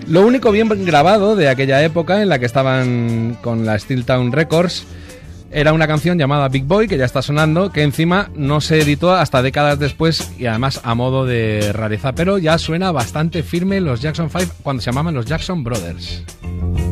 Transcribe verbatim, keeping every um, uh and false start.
Lo único bien grabado de aquella época en la que estaban con la Steel Town Records era una canción llamada Big Boy, que ya está sonando, que encima no se editó hasta décadas después y además a modo de rareza, pero ya suena bastante firme los Jackson five cuando se llamaban los Jackson Brothers.